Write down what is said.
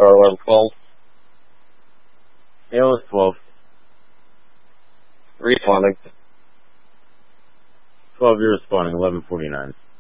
Or 11:12. Yeah, it was 12. Responding. 12, you're responding, 11:49.